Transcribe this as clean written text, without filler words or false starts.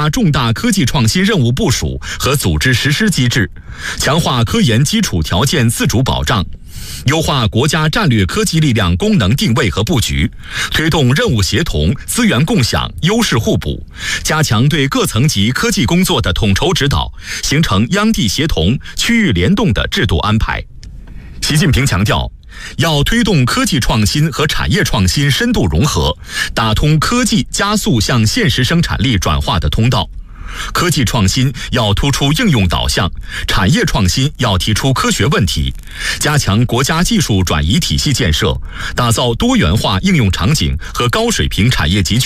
加重大科技创新任务部署和组织实施机制，强化科研基础条件自主保障，优化国家战略科技力量功能定位和布局，推动任务协同、资源共享、优势互补，加强对各层级科技工作的统筹指导，形成央地协同、区域联动的制度安排。习近平强调，要推动科技创新和产业创新深度融合，打通科技加速向现实生产力转化的通道。科技创新要突出应用导向，产业创新要提出科学问题，加强国家技术转移体系建设，打造多元化应用场景和高水平产业集群。